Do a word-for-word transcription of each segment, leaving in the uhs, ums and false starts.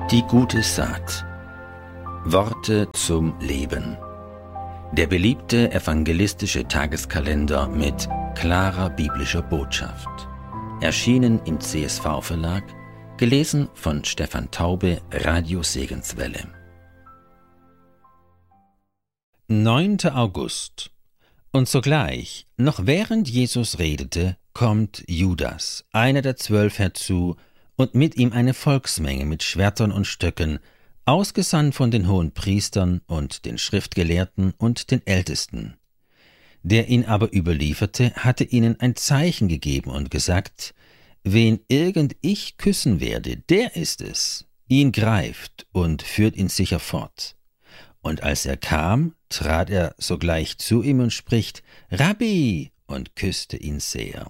Die gute Saat. Worte zum Leben. Der beliebte evangelistische Tageskalender mit klarer biblischer Botschaft. Erschienen im C S V-Verlag, gelesen von Stefan Taube, Radio Segenswelle. neunter August. Und sogleich, noch während Jesus redete, kommt Judas, einer der Zwölf, herzu, und mit ihm eine Volksmenge mit Schwertern und Stöcken, ausgesandt von den Hohenpriestern und den Schriftgelehrten und den Ältesten. Der ihn aber überlieferte, hatte ihnen ein Zeichen gegeben und gesagt: Wen irgend ich küssen werde, der ist es. Ihn greift und führt ihn sicher fort. Und als er kam, trat er sogleich zu ihm und spricht: Rabbi, und küsste ihn sehr.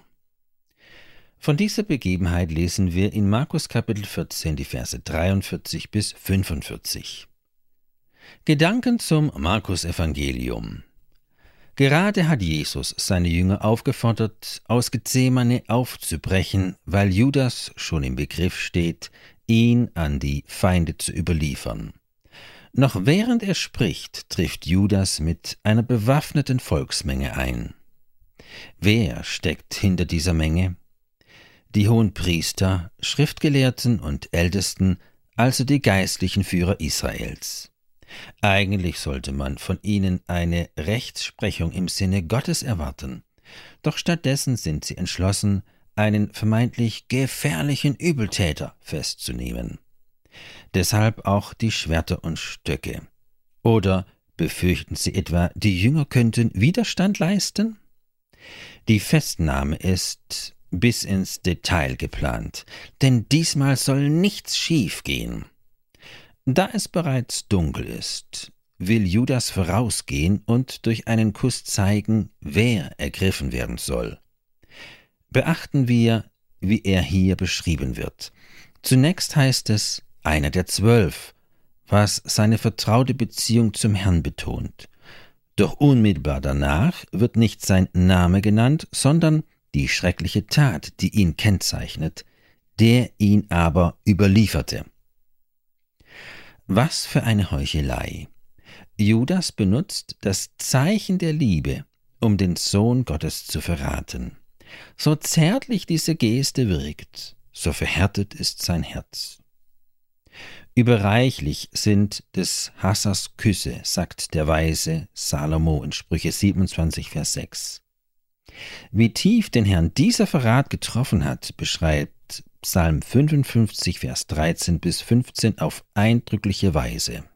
Von dieser Begebenheit lesen wir in Markus Kapitel vierzehn, die Verse dreiundvierzig bis fünfundvierzig. Gedanken zum Markus-Evangelium. Gerade hat Jesus seine Jünger aufgefordert, aus Gethsemane aufzubrechen, weil Judas schon im Begriff steht, ihn an die Feinde zu überliefern. Noch während er spricht, trifft Judas mit einer bewaffneten Volksmenge ein. Wer steckt hinter dieser Menge? Die Hohenpriester, Schriftgelehrten und Ältesten, also die geistlichen Führer Israels. Eigentlich sollte man von ihnen eine Rechtsprechung im Sinne Gottes erwarten, doch stattdessen sind sie entschlossen, einen vermeintlich gefährlichen Übeltäter festzunehmen. Deshalb auch die Schwerter und Stöcke. Oder befürchten sie etwa, die Jünger könnten Widerstand leisten? Die Festnahme ist bis ins Detail geplant, denn diesmal soll nichts schief gehen. Da es bereits dunkel ist, will Judas vorausgehen und durch einen Kuss zeigen, wer ergriffen werden soll. Beachten wir, wie er hier beschrieben wird. Zunächst heißt es, einer der Zwölf, was seine vertraute Beziehung zum Herrn betont. Doch unmittelbar danach wird nicht sein Name genannt, sondern die schreckliche Tat, die ihn kennzeichnet, der ihn aber überlieferte. Was für eine Heuchelei! Judas benutzt das Zeichen der Liebe, um den Sohn Gottes zu verraten. So zärtlich diese Geste wirkt, so verhärtet ist sein Herz. Überreichlich sind des Hassers Küsse, sagt der Weise Salomo in Sprüche siebenundzwanzig, Vers sechs. Wie tief den Herrn dieser Verrat getroffen hat, beschreibt Psalm fünfundfünfzig, Vers dreizehn bis fünfzehn auf eindrückliche Weise.